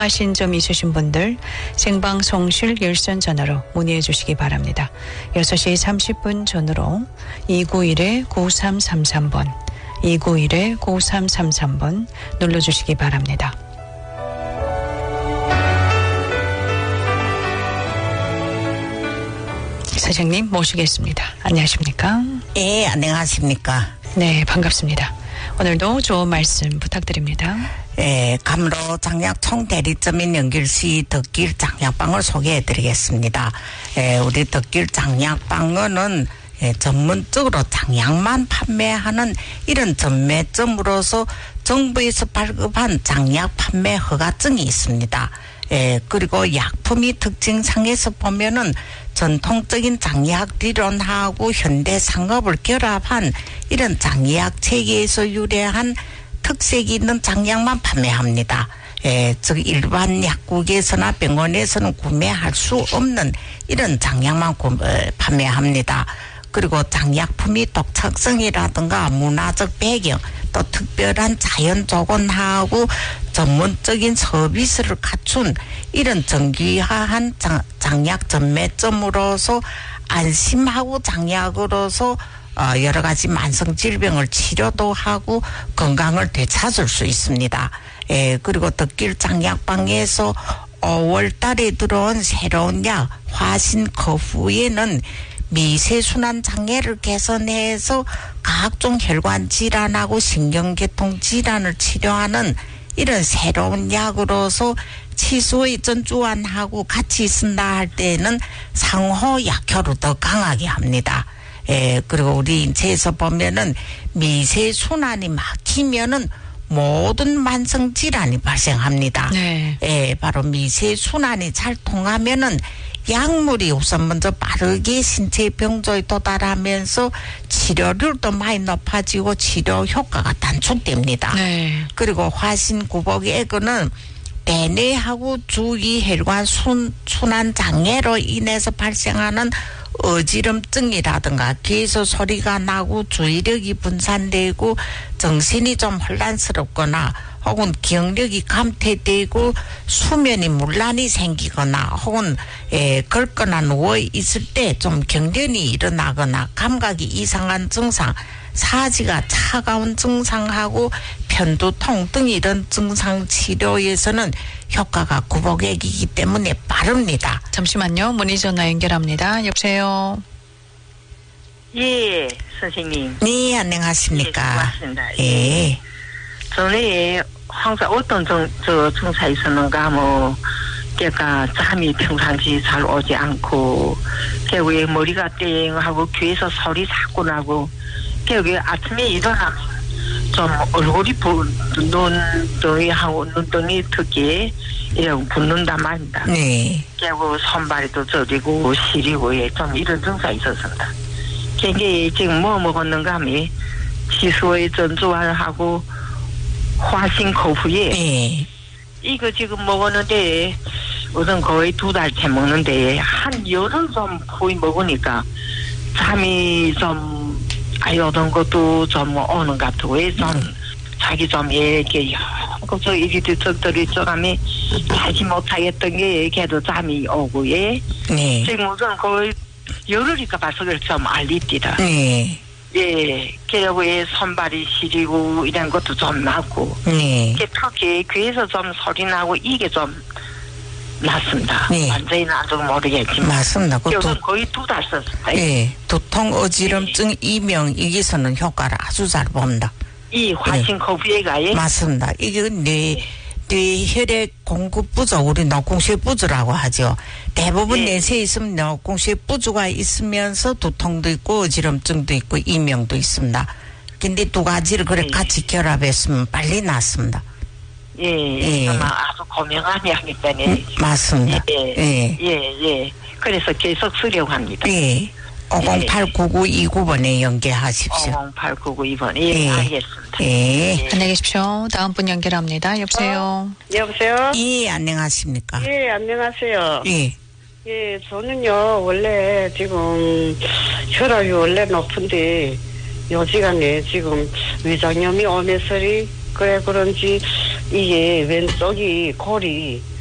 하신 점 있으신 분들 생방송실 열선 전화로 문의해 주시기 바랍니다. 6시 30분 전으로 291-9333번 291-9333번 눌러주시기 바랍니다. 사장님 모시겠습니다. 안녕하십니까? 예, 안녕하십니까? 네, 반갑습니다. 오늘도 좋은 말씀 부탁드립니다. 예, 감로 장약 총대리점인 연길시 덕길 장약방을 소개해드리겠습니다. 예, 우리 덕길 장약방은 전문적으로 장약만 판매하는 이런 전매점으로서 정부에서 발급한 장약 판매 허가증이 있습니다. 예, 그리고 약품이 특징상에서 보면은 전통적인 장약理論하고 현대 상업을 결합한 이런 장약 체계에서 유래한 특색이 있는 장약만 판매합니다. 예, 즉 일반 약국에서나 병원에서는 구매할 수 없는 이런 장약만 판매합니다. 그리고 장약품이 독창성이라든가 문화적 배경 또 특별한 자연 조건하고 전문적인 서비스를 갖춘 이런 정기화한 장약 전매점으로서 안심하고 장약으로서 여러 가지 만성 질병을 치료도 하고 건강을 되찾을 수 있습니다. 예, 그리고 덕길 장약방에서 5월 달에 들어온 새로운 약 화신 거푸에는 미세순환 장애를 개선해서 각종 혈관 질환하고 신경계통 질환을 치료하는 이런 새로운 약으로서 치수의 전주환하고 같이 쓴다 할 때에는 상호 약효를 더 강하게 합니다. 예, 그리고 우리 인체에서 보면은 미세순환이 막히면은 모든 만성 질환이 발생합니다. 네. 예, 바로 미세순환이 잘 통하면은 약물이 우선 먼저 빠르게 신체 병조에 도달하면서 치료율도 많이 높아지고 치료 효과가 단축됩니다. 네. 그리고 화신구복액은 배뇌하고 주위 혈관 순환 장애로 인해서 발생하는 어지럼증이라든가 귀에서 소리가 나고 주의력이 분산되고 정신이 좀 혼란스럽거나 혹은 기억력이 감퇴되고 수면이 문란이 생기거나 혹은 긁거나 누워 있을 때 좀 경련이 일어나거나 감각이 이상한 증상, 사지가 차가운 증상하고 편두통 등 이런 증상 치료에서는 효과가 구복액이기 때문에 빠릅니다. 잠시만요. 문의 전화 연결합니다. 여보세요. 예, 선생님. 네, 안녕하십니까? 예, 고맙습니다. 예. 전에 항상 어떤 증사 있었는가 그러니까 잠이 평상시 잘 오지 않고 왜 머리가 땡하고 귀에서 소리 자꾸 나고 왜 아침에 일어나면 좀 얼굴이 눈덩이하고 눈덩이 특히 이런 붓는단 말입니다. 네. 그리고 손발도 저리고 시리고 좀 이런 증사 있었습니다. 그게 지금 뭐 먹었는가 하면 치수의 전주환하고 화신 거푸에 네. 이거 지금 먹었는데 우선 거의 2달째 먹는데 한 열흘 좀 거의 먹으니까 잠이 좀 어떤 것도 좀 오는 것 같고 좀 자기 좀 이렇게 그래서 이게 적들이 쪼가미 자지 못하겠던 게 걔도 잠이 오고 네. 지금 우선 거의 열흘이니까 벌써 좀 알리띠다. 네. 예, 걔의 손발이 시리고 이런 것도 좀 나고, 특히 귀에서 좀 소리 나고 이게 좀 났습니다. 네. 완전히 나도 모르겠지만. 맞습니다. 거의 2달 썼습니다. 예, 두통, 어지럼증, 이명, 여기서는 효과를 아주 잘 봅니다. 이 화신 거부에가에? 맞습니다. 이게 뇌혈액 공급 부족, 우리 노공실 부주라고 하죠. 대부분 뇌세에 있으면 노공실 부주가 있으면서 두통도 있고 어지럼증도 있고 이명도 있습니다. 근데 두 가지를 그래 같이 결합했으면 빨리 낫습니다. 예, 아주 고명한 약이니까네. 맞습니다. 예. 그래서 계속 쓰려고 합니다. 예. 508-9929번에 연계하십시오. 508-9929번. 예, 알겠습니다. 예. 안녕히 계십시오. 다음 분 연결합니다. 여보세요. 여보세요? 예, 안녕하십니까? 예, 안녕하세요. 예. 예, 저는요, 원래 지금 혈압이 원래 높은데 요지간에 지금 위장염이 오면서리 그래 그런지 이게 왼쪽이 골이